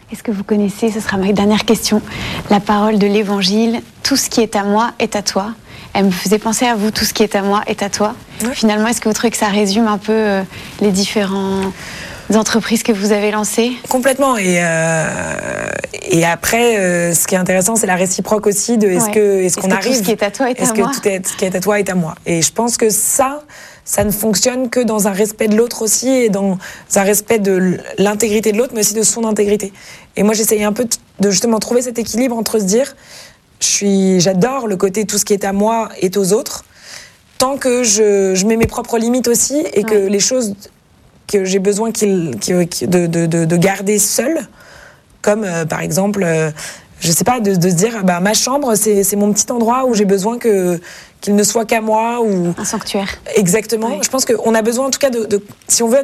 Est-ce que vous connaissez, ce sera ma dernière question, la parole de l'Évangile, tout ce qui est à moi est à toi. Elle me faisait penser à vous, tout ce qui est à moi est à toi. Ouais. Finalement, est-ce que vous trouvez que ça résume un peu les différentes entreprises que vous avez lancées? Complètement. Et après, ce qui est intéressant, c'est la réciproque aussi de est-ce qu'on arrive... Tout ce qui est à toi est à moi. Est-ce que ce qui est à toi est à moi? Et je pense que ça ne fonctionne que dans un respect de l'autre aussi et dans un respect de l'intégrité de l'autre, mais aussi de son intégrité. Et moi, j'essayais un peu de justement trouver cet équilibre entre se dire j'adore le côté tout ce qui est à moi est aux autres, tant que je mets mes propres limites aussi et que les choses que j'ai besoin de garder seule, comme par exemple, je sais pas, de se dire ma chambre c'est mon petit endroit où j'ai besoin qu'il ne soit qu'à moi ou un sanctuaire. Exactement. Je pense qu'on a besoin en tout cas de si on veut